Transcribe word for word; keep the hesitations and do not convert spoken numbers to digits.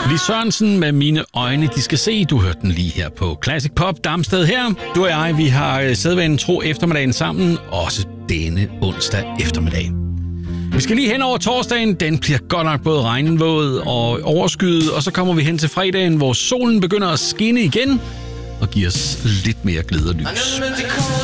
Lis Sørensen med Mine øjne, de skal se. Du hørte den lige her på Classic Pop. Damsted her. Du og jeg, vi har sædvanen tro eftermiddagen sammen. Også denne onsdag eftermiddag. Vi skal lige hen over torsdagen. Den bliver godt nok både regnvåd og overskyet. Og så kommer vi hen til fredagen, hvor solen begynder at skinne igen og giver os lidt mere glæde og lys.